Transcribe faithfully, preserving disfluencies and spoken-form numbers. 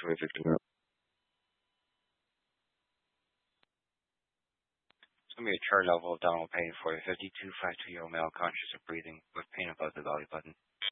terrific to know. It's going to be a chart level abdominal pain for a fifty-two, fifty-two year old male conscious of breathing with pain above the belly button.